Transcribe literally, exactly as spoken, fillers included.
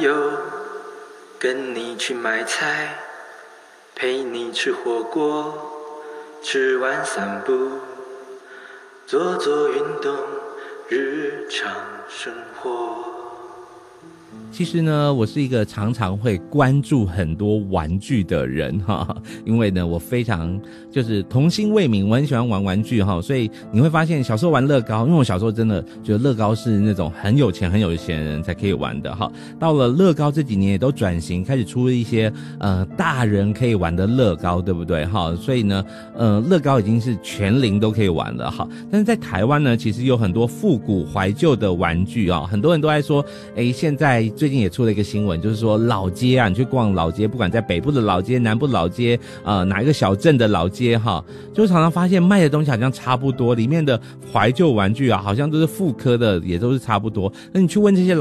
友，跟你去买菜，陪你吃火锅，吃完散步，做做运动，日常生活。 其实呢，我是一个常常会关注很多玩具的人哈，因为呢，我非常就是童心未泯，我很喜欢玩玩具哈，所以你会发现小时候玩乐高，因为我小时候真的觉得乐高是那种很有钱很有钱人才可以玩的哈。到了乐高这几年也都转型，开始出了一些呃大人可以玩的乐高，对不对哈？所以呢，呃，乐高已经是全龄都可以玩了哈。但是在台湾呢，其实有很多复古怀旧的玩具啊，很多人都在说，哎，现在最近也出了一个新闻，就是说老街啊，你去逛老街，不管在北部的老街、南部老街，呃，哪一个小镇的老街哈，就常常发现卖的东西好像差不多，里面的怀旧玩具啊，好像都是复刻的，也都是差不多。那你去问这些老